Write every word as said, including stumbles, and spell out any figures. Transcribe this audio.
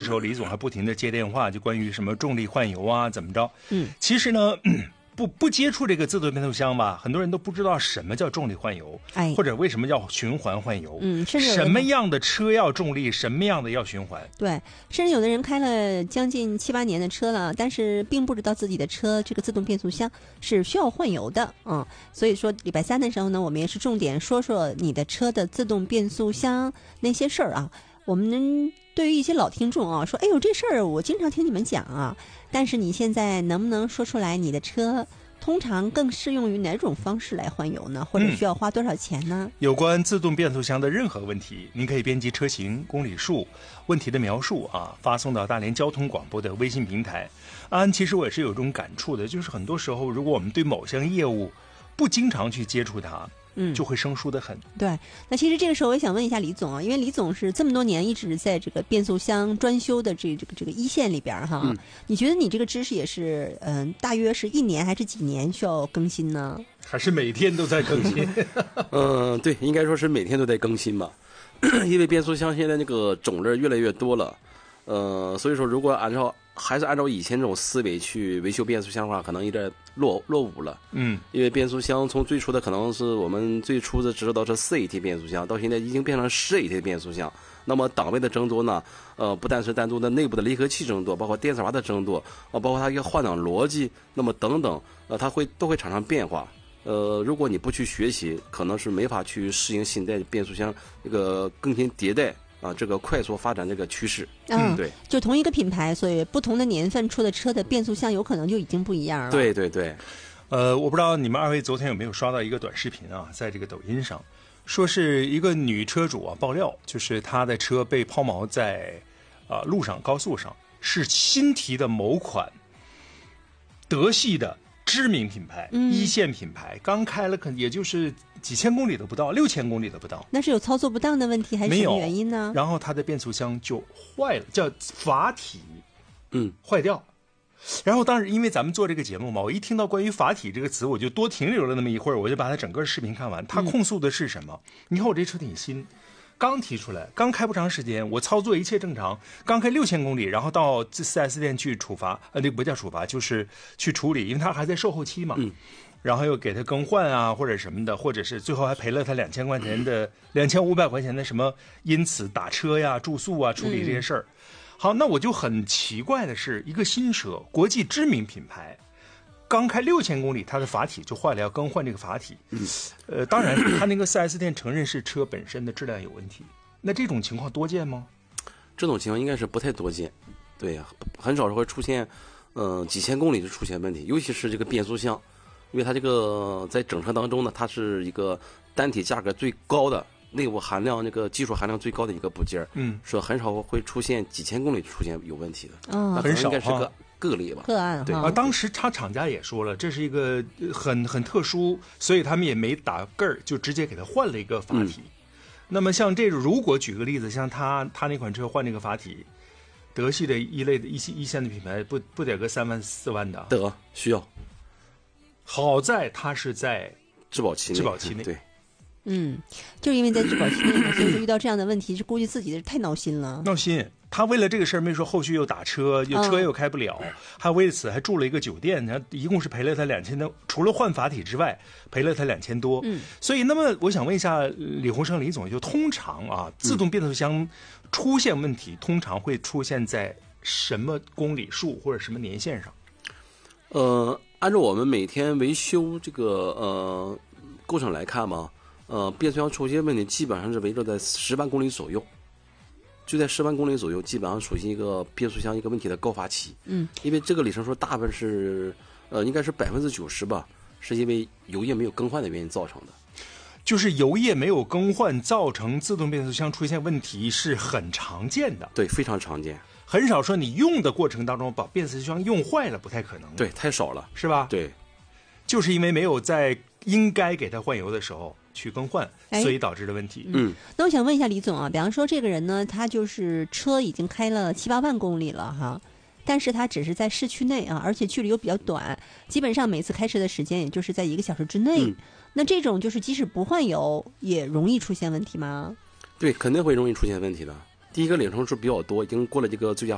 时候李总还不停的接电话，就关于什么重力换油啊，怎么着？ 嗯， 其实呢。不不接触这个自动变速箱吧，很多人都不知道什么叫重力换油， 哎， 或者为什么要循环换油， 嗯，甚至什么样的车要重力，什么样的要循环， 对，甚至有的人开了将近七八年的车了，但是并不知道自己的车这个自动变速箱是需要换油的，嗯，所以说礼拜三的时候呢，我们也是重点说说你的车的自动变速箱那些事儿啊。我们对于一些老听众啊，说，哎呦这事儿我经常听你们讲啊，但是你现在能不能说出来你的车通常更适用于哪种方式来换油呢？或者需要花多少钱呢？ 嗯、有关自动变速箱的任何问题，您可以编辑车型、公里数、问题的描述啊，发送到大连交通广播的微信平台。安，其实我也是有种感触的，就是很多时候，如果我们对某项业务不经常去接触它，嗯，就会生疏的很。 对，那其实这个时候我也想问一下李总啊，因为李总是这么多年一直在这个变速箱专修的这这个这个一线里边哈、嗯，你觉得你这个知识也是嗯、呃，大约是一年还是几年需要更新呢？ 还是每天都在更新？ 嗯，对，应该说是每天都在更新吧，因为变速箱现在那个种类越来越多了，呃，所以说如果按照还是按照以前这种思维去维修变速箱的话，可能有点落落伍了。 嗯， 因为变速箱从最初的可能是我们最初的知道是四 A T 变速箱，到现在已经变成十 A T 的变速箱。那么档位的增多呢，呃，不但是单独的内部的离合器增多，包括电磁阀的增多，啊，包括它一个换挡逻辑，那么等等，呃，它会都会产生变化。呃，如果你不去学习，可能是没法去适应新代变速箱这个更新迭代。啊，这个快速发展这个趋势， 嗯， 对， 就同一个品牌，所以不同的年份出的车的变速箱有可能就已经不一样了。 对对对， 呃，我不知道你们二位昨天有没有刷到一个短视频啊，在这个抖音上，说是一个女车主啊爆料，就是她的车被抛锚在啊、呃、路上高速上，是新提的某款德系的知名品牌、嗯、一线品牌，刚开了可也就是几千公里都不到，六千公里都不到。 那是有操作不当的问题，还是什么原因呢？ 然后它的变速箱就坏了，叫阀体， 嗯， 坏掉。然后当时因为咱们做这个节目嘛，我一听到关于阀体这个词，我就多停留了那么一会儿，我就把它整个视频看完。他控诉的是什么？嗯、你看我这车挺新。刚提出来，刚开不长时间，我操作一切正常，刚开六千公里，然后到四 S 店去处罚，呃，那不叫处罚，就是去处理，因为他还在售后期嘛， 嗯， 然后又给他更换啊，或者什么的，或者是最后还赔了他两千块钱的两千五百块钱的什么，因此打车呀、住宿啊、处理这些事儿。嗯、好，那我就很奇怪的是，一个新车，国际知名品牌。刚开六千公里，它的阀体就坏了，要更换这个阀体。嗯，呃，当然，他那个 四 S 店承认是车本身的质量有问题。那这种情况多见吗？ 这种情况应该是不太多见，对呀、啊，很少会出现，嗯、呃，几千公里就出现问题，尤其是这个变速箱，因为它这个在整车当中呢，它是一个单体价格最高的、内部含量那个技术含量最高的一个部件， 嗯， 说很少会出现几千公里出现有问题的， 嗯、 哦， 很少， 应该是个。个例吧， 个案对啊，当时他厂家也说了，这是一个很很特殊，所以他们也没打个儿，就直接给他换了一个阀体。嗯、那么像这种，如果举个例子，像他他那款车换这个阀体，德系的一类的一一线的品牌，不不得个三万四万的？ 得需要。 好在他是在质保期内， 质保期内， 对。 嗯，就是因为在质保期内，所以说遇到这样的问题，是估计自己太闹心了。 闹心。他为了这个事儿没说，后续又打车，又车又开不了，嗯、还为此还住了一个酒店，然后一共是赔了他两千多，除了换阀体之外，赔了他两千多。 嗯， 所以那么我想问一下李鸿生李总，就通常啊，自动变速箱出现问题，嗯、通常会出现在什么公里数或者什么年限上？ 呃，按照我们每天维修这个呃过程来看嘛，呃，变速箱出现问题基本上是围绕在十万公里左右。就在十万公里左右，基本上属于一个变速箱一个问题的高发期。 嗯， 因为这个里程数大部分是，呃，应该是百分之九十吧，是因为油液没有更换的原因造成的。 就是油液没有更换造成自动变速箱出现问题是很常见的。 对，非常常见。 很少说你用的过程当中把变速箱用坏了，不太可能。 对，太少了， 是吧？ 对， 就是因为没有在应该给它换油的时候去更换，所以导致的问题。 嗯，那我想问一下李总啊，比方说这个人呢，他就是车已经开了七八万公里了哈，但是他只是在市区内啊，而且距离又比较短，基本上每次开车的时间也就是在一个小时之内。嗯、那这种就是即使不换油，也容易出现问题吗？ 对，肯定会容易出现问题的。第一个里程数比较多，已经过了这个最佳